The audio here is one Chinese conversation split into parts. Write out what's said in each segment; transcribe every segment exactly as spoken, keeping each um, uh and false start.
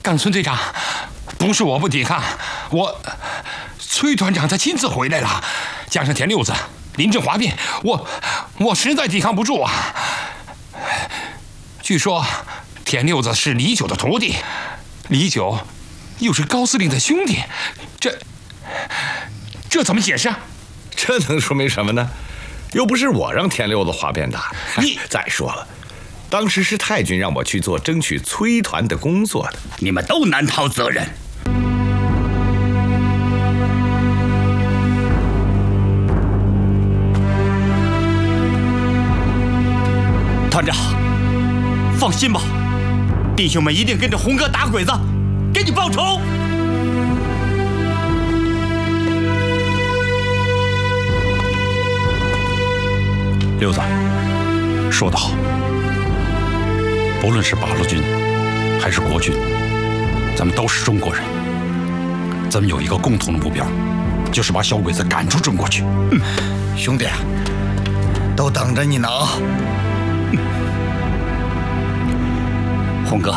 冈村队长，不是我不抵抗，我崔团长他亲自回来了，加上田六子、临阵哗变，我我实在抵抗不住啊。据说田六子是李九的徒弟，李九又是高司令的兄弟，这这怎么解释啊？ 这能说明什么呢？又不是我让田六子哗变的。 你再说了，当时是太君让我去做争取崔团的工作的， 你们都难逃责任。团长，放心吧，弟兄们一定跟着红哥打鬼子，给你报仇。 六子说得好，不论是八路军还是国军，咱们都是中国人，咱们有一个共同的目标，就是把小鬼子赶出中国去。 嗯，兄弟，都等着你呢啊！ 红哥，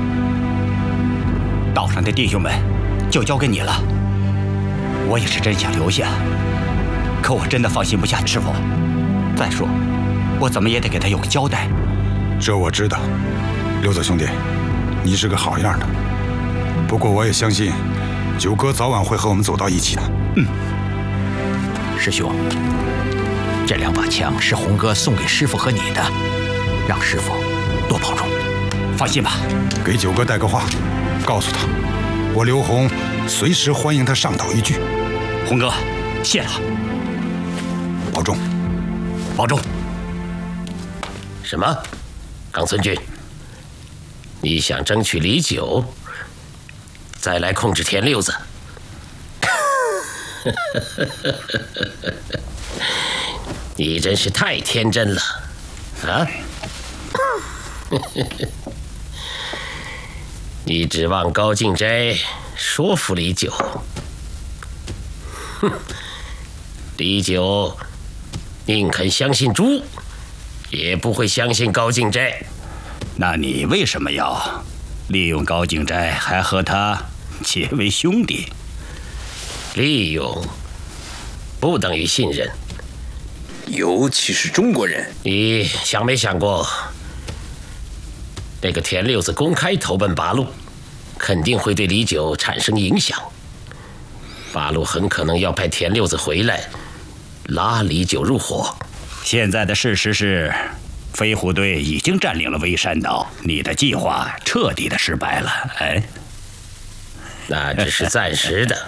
岛上的弟兄们就交给你了。我也是真想留下，可我真的放心不下师傅。再说，我怎么也得给他有个交代。 这我知道，六子兄弟，你是个好样的。不过我也相信，九哥早晚会和我们走到一起的。 嗯，师兄，这两把枪是红哥送给师傅和你的，让师傅多保重。 放心吧， 给九哥带个话，告诉他，我刘洪随时欢迎他上岛一聚。 洪哥，谢了， 保重， 保重。 什么？冈村君，你想争取李九，再来控制田六子？你真是太天真了，啊！你指望高敬斋说服李九？哼，李九宁肯相信猪，也不会相信高敬斋。 那你为什么要利用高敬斋，还和他结为兄弟？ 利用不等于信任， 尤其是中国人。 你想没想过？那个田六子公开投奔八路，肯定会对李九产生影响。八路很可能要派田六子回来，拉李九入伙。 现在的事实是，飞虎队已经占领了微山岛，你的计划彻底的失败了。哎， 那只是暂时的。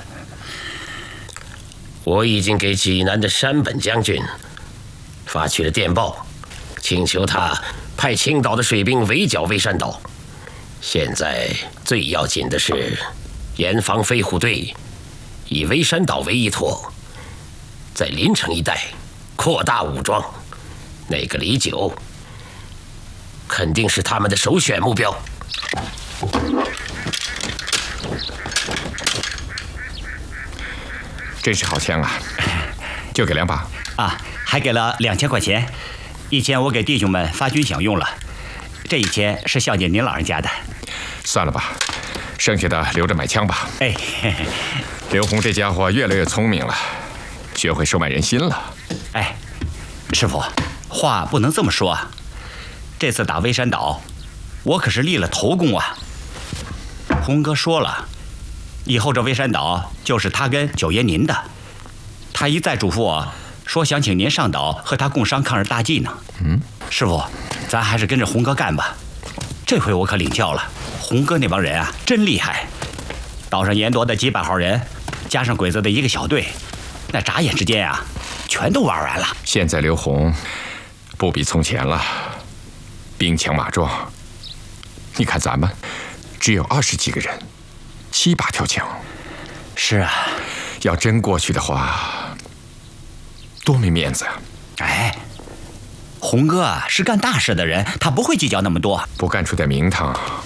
我已经给济南的山本将军发去了电报，请求他派青岛的水兵围剿微山岛。现在最要紧的是严防飞虎队以微山岛为依托，在临城一带扩大武装。那个李九肯定是他们的首选目标。 真是好枪啊！就给两把啊，还给了两千块钱。一千我给弟兄们发军饷用了，这一千是孝敬您老人家的。 算了吧，剩下的留着买枪吧。 哎，嘿嘿， 刘洪这家伙越来越聪明了，学会收买人心了。 哎，师傅，话不能这么说啊！这次打微山岛，我可是立了头功啊。洪哥说了，以后这微山岛就是他跟九爷您的。他一再嘱咐我说，想请您上岛和他共商抗日大计呢。嗯，师傅，咱还是跟着洪哥干吧。这回我可领教了，洪哥那帮人啊，真厉害。岛上严夺的几百号人，加上鬼子的一个小队，那眨眼之间啊，全都玩完了。 现在刘洪不比从前了，兵强马壮。你看咱们只有二十几个人，七八条枪。 是啊， 要真过去的话，多没面子啊！ 哎，洪哥啊是干大事的人，他不会计较那么多。 不干出点名堂，